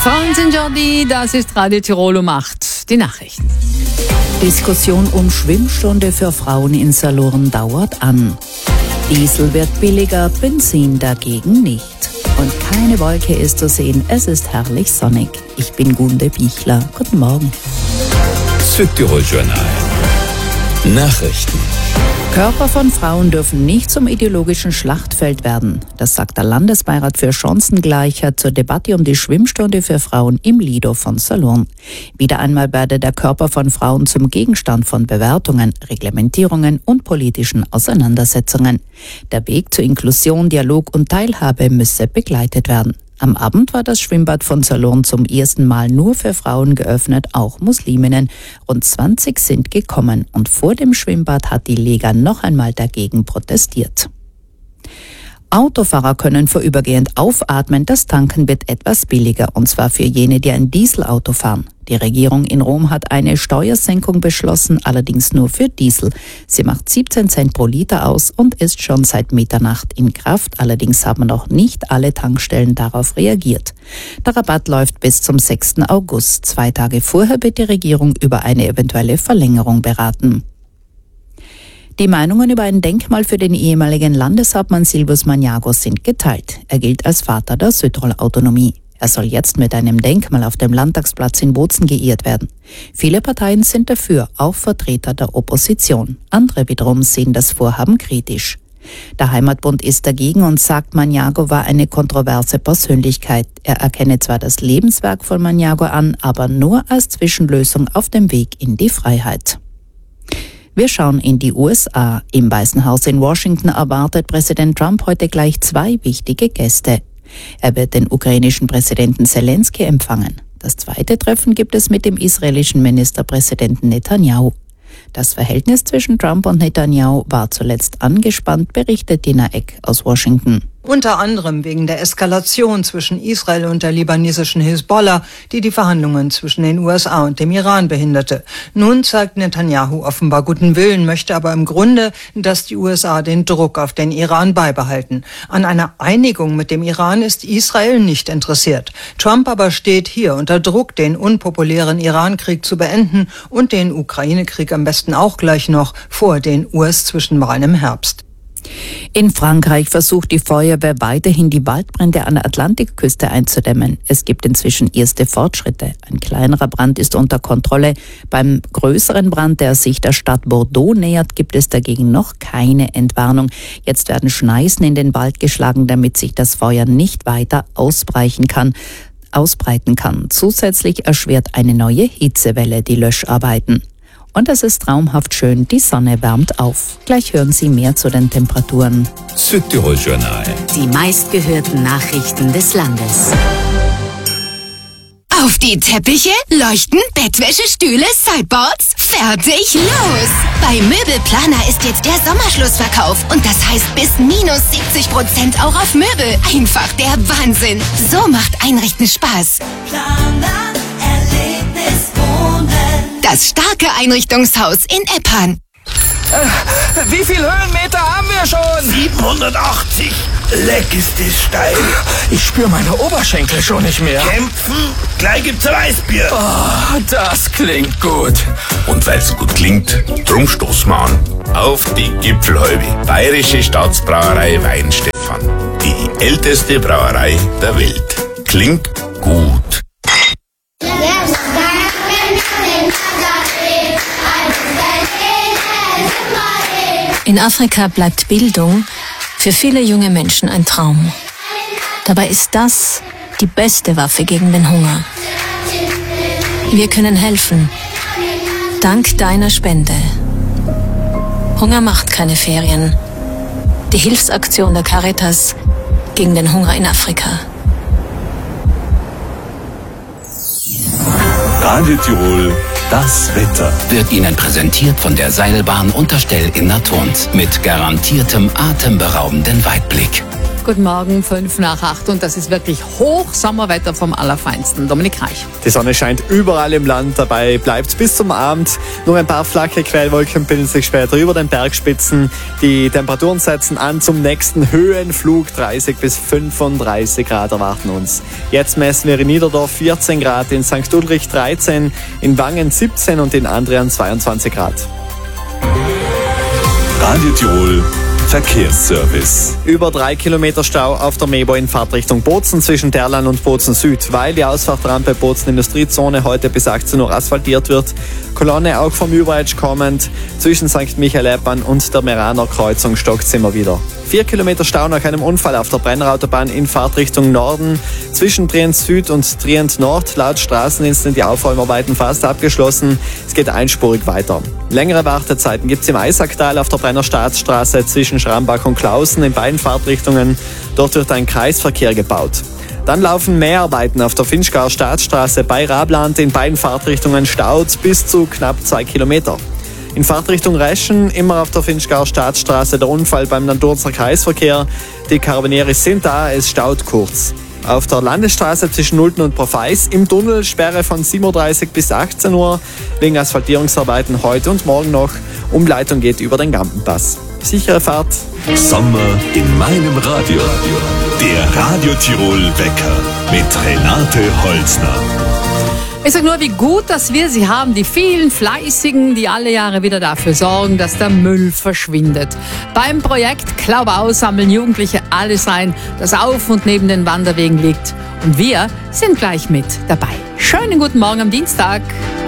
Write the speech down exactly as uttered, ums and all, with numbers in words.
Frauen sind Jordi, das ist Radio Tirol um acht. Die Nachrichten. Diskussion um Schwimmstunde für Frauen in Saloren dauert an. Diesel wird billiger, Benzin dagegen nicht. Und keine Wolke ist zu sehen, es ist herrlich sonnig. Ich bin Gunde Bichler. Guten Morgen. Südtirol Journal. Nachrichten. Körper von Frauen dürfen nicht zum ideologischen Schlachtfeld werden. Das sagt der Landesbeirat für Chancengleichheit zur Debatte um die Schwimmstunde für Frauen im Lido von Saloren. Wieder einmal werde der Körper von Frauen zum Gegenstand von Bewertungen, Reglementierungen und politischen Auseinandersetzungen. Der Weg zur Inklusion, Dialog und Teilhabe müsse begleitet werden. Am Abend war das Schwimmbad von Saloren zum ersten Mal nur für Frauen geöffnet, auch Musliminnen. Rund zwanzig sind gekommen und vor dem Schwimmbad hat die Lega noch einmal dagegen protestiert. Autofahrer können vorübergehend aufatmen, das Tanken wird etwas billiger, und zwar für jene, die ein Dieselauto fahren. Die Regierung in Rom hat eine Steuersenkung beschlossen, allerdings nur für Diesel. Sie macht siebzehn Cent pro Liter aus und ist schon seit Mitternacht in Kraft. Allerdings haben noch nicht alle Tankstellen darauf reagiert. Der Rabatt läuft bis zum sechsten August. Zwei Tage vorher wird die Regierung über eine eventuelle Verlängerung beraten. Die Meinungen über ein Denkmal für den ehemaligen Landeshauptmann Silvius Magnago sind geteilt. Er gilt als Vater der Südtirol-Autonomie. Er soll jetzt mit einem Denkmal auf dem Landtagsplatz in Bozen geehrt werden. Viele Parteien sind dafür, auch Vertreter der Opposition. Andere wiederum sehen das Vorhaben kritisch. Der Heimatbund ist dagegen und sagt, Magnago war eine kontroverse Persönlichkeit. Er erkenne zwar das Lebenswerk von Magnago an, aber nur als Zwischenlösung auf dem Weg in die Freiheit. Wir schauen in die U S A. Im Weißen Haus in Washington erwartet Präsident Trump heute gleich zwei wichtige Gäste. Er wird den ukrainischen Präsidenten Zelensky empfangen. Das zweite Treffen gibt es mit dem israelischen Ministerpräsidenten Netanyahu. Das Verhältnis zwischen Trump und Netanyahu war zuletzt angespannt, berichtet Dina Eck aus Washington. Unter anderem wegen der Eskalation zwischen Israel und der libanesischen Hisbollah, die die Verhandlungen zwischen den U S A und dem Iran behinderte. Nun zeigt Netanyahu offenbar guten Willen, möchte aber im Grunde, dass die U S A den Druck auf den Iran beibehalten. An einer Einigung mit dem Iran ist Israel nicht interessiert. Trump aber steht hier unter Druck, den unpopulären Iran-Krieg zu beenden und den Ukraine-Krieg am besten auch gleich noch vor den U S-Zwischenwahlen im Herbst. In Frankreich versucht die Feuerwehr weiterhin, die Waldbrände an der Atlantikküste einzudämmen. Es gibt inzwischen erste Fortschritte. Ein kleinerer Brand ist unter Kontrolle. Beim größeren Brand, der sich der Stadt Bordeaux nähert, gibt es dagegen noch keine Entwarnung. Jetzt werden Schneisen in den Wald geschlagen, damit sich das Feuer nicht weiter ausbrechen kann. ausbreiten kann. Zusätzlich erschwert eine neue Hitzewelle die Löscharbeiten. Und es ist traumhaft schön, die Sonne wärmt auf. Gleich hören Sie mehr zu den Temperaturen. Südtirol Journal. Die meistgehörten Nachrichten des Landes. Auf die Teppiche, Leuchten, Bettwäsche, Stühle, Sideboards, fertig, los! Bei Möbelplaner ist jetzt der Sommerschlussverkauf und das heißt bis minus siebzig Prozent auch auf Möbel. Einfach der Wahnsinn. So macht Einrichten Spaß. Planer, Erlebnis, Wohnen. Das starke Einrichtungshaus in Eppan. Äh, wie viel Höhenmeter haben wir schon? siebenhundertachtzig. Leck ist das steil. Ich spüre meine Oberschenkel schon nicht mehr. Kämpfen? Gleich gibt's ein Weißbier. Oh, das klingt gut. Und weil's so gut klingt, drum stoßen wir an. Auf die Gipfelhalbe. Bayerische Staatsbrauerei Weinstefan. Die älteste Brauerei der Welt. Klingt gut. In Afrika bleibt Bildung für viele junge Menschen ein Traum. Dabei ist das die beste Waffe gegen den Hunger. Wir können helfen. Dank deiner Spende. Hunger macht keine Ferien. Die Hilfsaktion der Caritas gegen den Hunger in Afrika. Radio Tirol, das Wetter. Wird Ihnen präsentiert von der Seilbahn Unterstell in Naturns mit garantiertem atemberaubenden Weitblick. guten Morgen, fünf nach acht und das ist wirklich Hochsommerwetter vom Allerfeinsten. Dominik Reich. Die Sonne scheint überall im Land, dabei bleibt bis zum Abend. Nur ein paar flache Quellwolken bilden sich später über den Bergspitzen. Die Temperaturen setzen an zum nächsten Höhenflug. dreißig bis fünfunddreißig Grad erwarten uns. Jetzt messen wir in Niederdorf vierzehn Grad, in Sankt Ulrich dreizehn, in Wangen siebzehn und in Andrian zweiundzwanzig Grad. Radio Tirol Verkehrsservice. Über drei Kilometer Stau auf der Mebo in Fahrtrichtung Bozen zwischen Terlan und Bozen Süd, weil die Ausfahrtrampe Bozen Industriezone heute bis achtzehn Uhr asphaltiert wird. Kolonne auch vom Überedge kommend zwischen Sankt Michael-Eppan und der Meraner Kreuzung stockt immer wieder. Vier Kilometer Stau nach einem Unfall auf der Brennerautobahn in Fahrtrichtung Norden. Zwischen Trient Süd und Trient Nord laut Straßendienst sind die Aufräumarbeiten fast abgeschlossen. Es geht einspurig weiter. Längere Wartezeiten gibt es im Eisacktal auf der Brenner Staatsstraße zwischen Schrambach und Klausen in beiden Fahrtrichtungen. Dort wird ein Kreisverkehr gebaut. Dann laufen Mäharbeiten auf der Finchgauer Staatsstraße bei Rabland in beiden Fahrtrichtungen staut bis zu knapp zwei Kilometer. In Fahrtrichtung Reschen, immer auf der Finchgauer Staatsstraße, der Unfall beim Landurzer Kreisverkehr. Die Karabinieris sind da, es staut kurz. Auf der Landesstraße zwischen Nulten und Profeis im Tunnel Sperre von sieben Uhr dreißig bis achtzehn Uhr wegen Asphaltierungsarbeiten heute und morgen noch. Umleitung geht über den Gampenpass. Sichere Fahrt. Sommer in meinem Radio. Der Radio Tirol Wecker mit Renate Holzner. Ich sage nur, wie gut, dass wir sie haben, die vielen Fleißigen, die alle Jahre wieder dafür sorgen, dass der Müll verschwindet. Beim Projekt Klau-Bau sammeln Jugendliche alles ein, das auf und neben den Wanderwegen liegt. Und wir sind gleich mit dabei. Schönen guten Morgen am Dienstag.